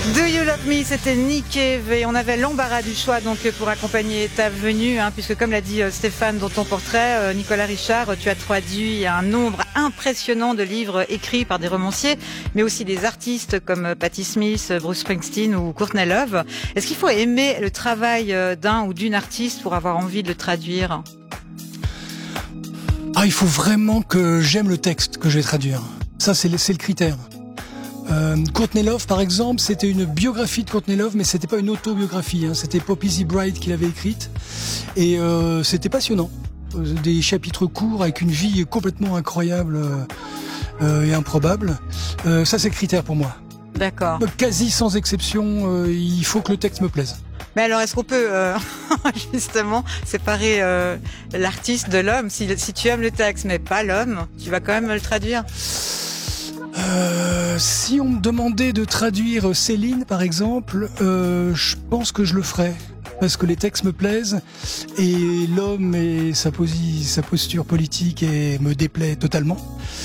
Do You Love Me, c'était Nick Cave et on avait l'embarras du choix donc pour accompagner ta venue, puisque comme l'a dit Stéphane dans ton portrait, Nicolas Richard, tu as traduit un nombre impressionnant de livres écrits par des romanciers, mais aussi des artistes comme Patti Smith, Bruce Springsteen ou Courtney Love. Est-ce qu'il faut aimer le travail d'un ou d'une artiste pour avoir envie de le traduire ? Il faut vraiment que j'aime le texte que je vais traduire. Ça, c'est le critère. Courtney Love, par exemple, c'était une biographie de Courtney Love, mais c'était pas une autobiographie. C'était Poppy Z. Bride qui l'avait écrite, et c'était passionnant. Des chapitres courts avec une vie complètement incroyable et improbable. Ça, c'est le critère pour moi. D'accord. Quasi sans exception, il faut que le texte me plaise. Mais alors, est-ce qu'on peut justement séparer l'artiste de l'homme ? Si tu aimes le texte, mais pas l'homme, tu vas quand même le traduire ? Si on me demandait de traduire Céline, par exemple, je pense que je le ferais. Parce que les textes me plaisent, et l'homme et sa posture politique me déplaît totalement.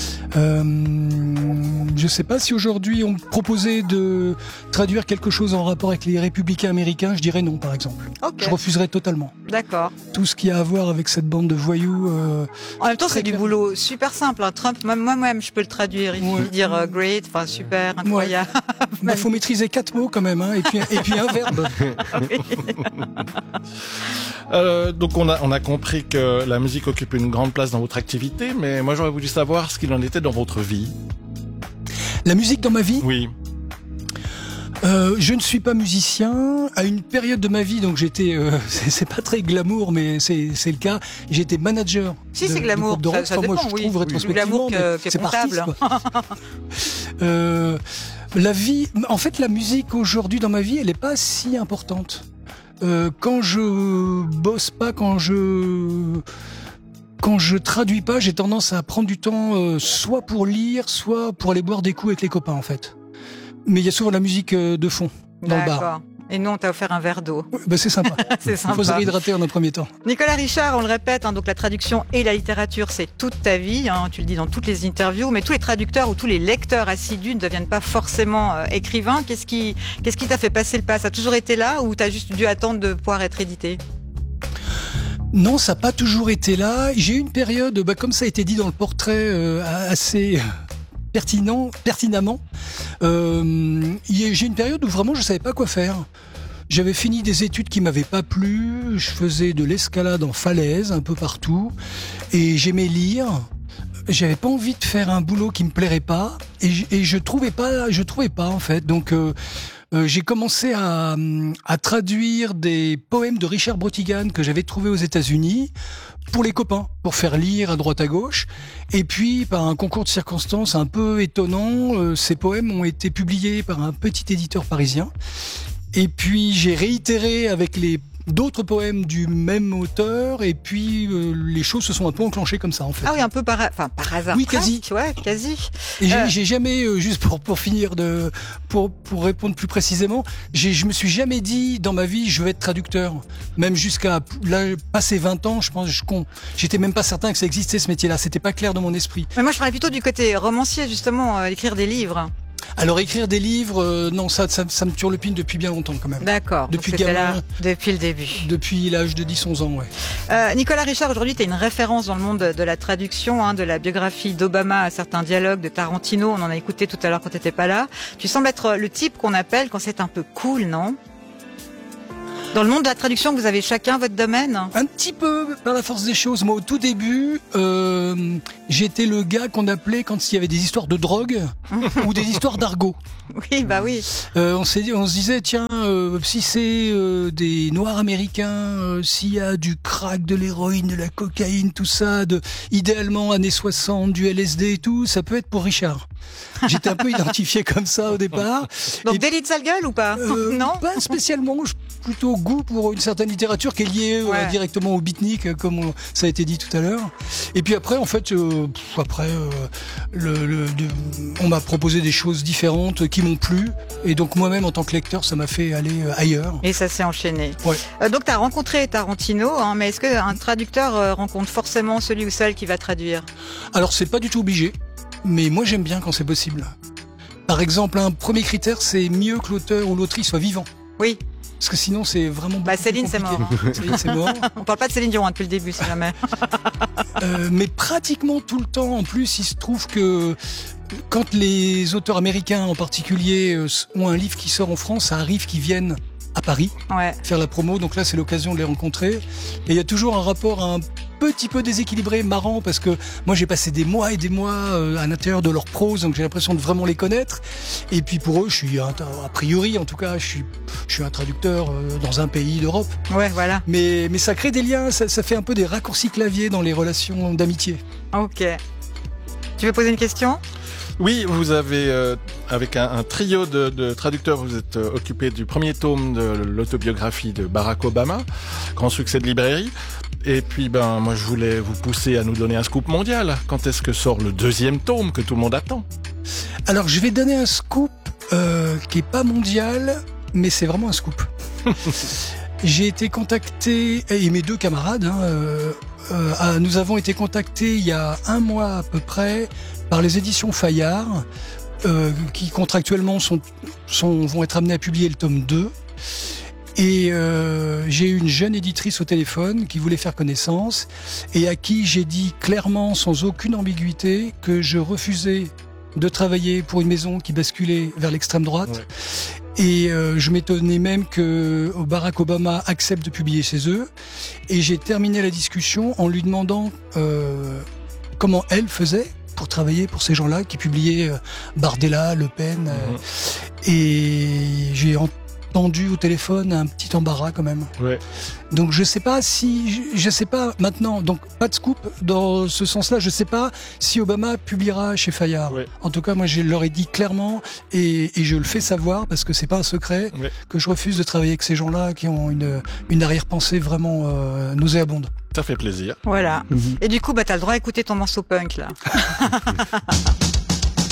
Je sais pas si aujourd'hui on me proposait de traduire quelque chose en rapport avec les républicains américains, je dirais non, par exemple. Okay. Je refuserais totalement. D'accord. Tout ce qui a à voir avec cette bande de voyous. En même temps, c'est du boulot super simple. Trump, moi-même, je peux le traduire. Il suffit de dire great, super, incroyable. Ouais. Faut maîtriser 4 mots quand même, et puis un verbe. Donc on a compris que la musique occupe une grande place dans votre activité, mais moi j'aurais voulu savoir ce qu'il en était dans votre vie. La musique dans ma vie ? Oui. Je ne suis pas musicien. À une période de ma vie, donc j'étais, c'est pas très glamour, mais c'est le cas. J'étais manager. Si c'est glamour, de ça dépend. Moi, je trouve rétrospectivement, c'est comptable. La vie, en fait, la musique aujourd'hui dans ma vie, elle est pas si importante. Quand je bosse pas, quand je traduis pas, j'ai tendance à prendre du temps, soit pour lire, soit pour aller boire des coups avec les copains, en fait. Mais il y a souvent de la musique de fond dans le bar. Et nous, on t'a offert un verre d'eau. C'est sympa. C'est sympa. Il faut se réhydrater en un premier temps. Nicolas Richard, on le répète, donc la traduction et la littérature, c'est toute ta vie. Tu le dis dans toutes les interviews, mais tous les traducteurs ou tous les lecteurs assidus ne deviennent pas forcément écrivains. Qu'est-ce qui t'a fait passer le pas ? Ça a toujours été là ou t'as juste dû attendre de pouvoir être édité ? Non, ça n'a pas toujours été là. J'ai eu une période, comme ça a été dit dans le portrait, assez pertinemment. J'ai une période où vraiment je savais pas quoi faire. J'avais fini des études qui m'avaient pas plu. Je faisais de l'escalade en falaise un peu partout, et j'aimais lire. J'avais pas envie de faire un boulot qui me plairait pas, et je trouvais pas en fait. Donc j'ai commencé à traduire des poèmes de Richard Brautigan que j'avais trouvés aux États-Unis pour les copains, pour faire lire à droite à gauche. Et puis, par un concours de circonstances un peu étonnant, ces poèmes ont été publiés par un petit éditeur parisien. Et puis, j'ai réitéré avec d'autres poèmes du même auteur, et puis les choses se sont un peu enclenchées comme ça, en fait. Ah oui, un peu par hasard. Oui, quasi. Ouais, quasi. Et j'ai jamais, juste pour finir pour répondre plus précisément, je me suis jamais dit dans ma vie je vais être traducteur. Même jusqu'à là, passer 20 ans, je pense, j'étais même pas certain que ça existait, ce métier-là. C'était pas clair dans mon esprit. Mais moi, je parlais plutôt du côté romancier, justement, écrire des livres. Alors écrire des livres, non, ça me turlupine depuis bien longtemps quand même. D'accord. Depuis gamin. Là, depuis le début. Depuis l'âge de 10-11 ans, ouais. Nicolas Richard, aujourd'hui, tu es une référence dans le monde de la traduction, de la biographie d'Obama à certains dialogues de Tarantino. On en a écouté tout à l'heure quand tu n'étais pas là. Tu sembles être le type qu'on appelle quand c'est un peu cool, non ? Dans le monde de la traduction, vous avez chacun votre domaine ? Un petit peu par la force des choses. Moi, au tout début, j'étais le gars qu'on appelait quand il y avait des histoires de drogue ou des histoires d'argot. Oui, bah oui. On se disait, tiens, si c'est des Noirs américains, s'il y a du crack, de l'héroïne, de la cocaïne, tout ça, idéalement années 60, du LSD et tout, ça peut être pour Richard. J'étais un peu identifié comme ça au départ. Donc délit de sale gueule ou pas ? Non, pas spécialement. Plutôt goût pour une certaine littérature qui est liée directement au beatnik, comme ça a été dit tout à l'heure. Et puis après, en fait, on m'a proposé des choses différentes qui m'ont plu, et donc moi-même en tant que lecteur, ça m'a fait aller ailleurs. Et ça s'est enchaîné. Ouais. Donc tu as rencontré Tarantino, mais est-ce qu'un traducteur rencontre forcément celui ou celle qui va traduire ? Alors c'est pas du tout obligé, mais moi j'aime bien quand c'est possible. Par exemple, un premier critère, c'est mieux que l'auteur ou l'autrice soit vivant. Oui. Parce que sinon, c'est vraiment beaucoup Céline, c'est mort. Céline, c'est mort. On parle pas de Céline Dion depuis le début, si jamais. Mais pratiquement tout le temps, en plus, il se trouve que quand les auteurs américains, en particulier, ont un livre qui sort en France, ça arrive qu'ils viennent à Paris faire la promo. Donc là, c'est l'occasion de les rencontrer. Et il y a toujours un rapport un petit peu déséquilibré, marrant, parce que moi, j'ai passé des mois et des mois à l'intérieur de leur prose, donc j'ai l'impression de vraiment les connaître. Et puis pour eux, je suis, a priori, en tout cas, je suis un traducteur dans un pays d'Europe. Ouais, voilà. Mais ça crée des liens, ça fait un peu des raccourcis clavier dans les relations d'amitié. Ok. Tu veux poser une question ? Oui, vous avez, avec un trio de traducteurs, vous êtes occupé du premier tome de l'autobiographie de Barack Obama, grand succès de librairie. Et puis, moi, je voulais vous pousser à nous donner un scoop mondial. Quand est-ce que sort le deuxième tome que tout le monde attend ? Alors, je vais donner un scoop qui est pas mondial, mais c'est vraiment un scoop. J'ai été contacté, et mes deux camarades, nous avons été contactés il y a un mois à peu près par les éditions Fayard, qui contractuellement vont être amenés à publier le tome 2. Et j'ai eu une jeune éditrice au téléphone qui voulait faire connaissance et à qui j'ai dit clairement, sans aucune ambiguïté, que je refusais de travailler pour une maison qui basculait vers l'extrême droite. Ouais. Et je m'étonnais même que Barack Obama accepte de publier chez eux. Et j'ai terminé la discussion en lui demandant comment elle faisait pour travailler pour ces gens-là qui publiaient Bardella, Le Pen. Et j'ai entendu au téléphone un petit embarras quand même. Ouais. Donc je sais pas maintenant, donc pas de scoop dans ce sens-là, je sais pas si Obama publiera chez Fayard. Ouais. En tout cas, moi je leur ai dit clairement et je le fais savoir parce que c'est pas un secret que je refuse de travailler avec ces gens-là qui ont une arrière-pensée vraiment nauséabonde. Ça fait plaisir. Voilà. Et du coup, t'as le droit d'écouter ton morceau punk là.